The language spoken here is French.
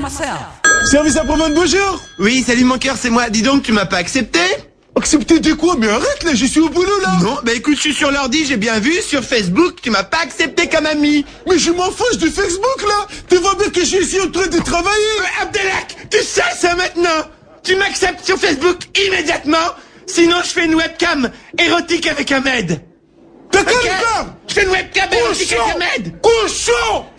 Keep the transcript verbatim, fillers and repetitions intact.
myself. Service après-vente, bonjour. Oui, salut mon cœur, c'est moi. Dis donc, tu m'as pas accepté? Accepter de quoi? Mais arrête là, je suis au boulot là. Non, bah écoute, je suis sur l'ordi, j'ai bien vu, sur Facebook, tu m'as pas accepté comme ami. Mais je m'en fiche de Facebook là. Tu vois bien que je suis ici en train de travailler. Mais Abdelak, tu sais ça maintenant? Tu m'acceptes sur Facebook immédiatement, sinon je fais une webcam érotique avec Ahmed. T'as quel Ok? gars? Je fais une webcam érotique avec Ahmed. Cochon.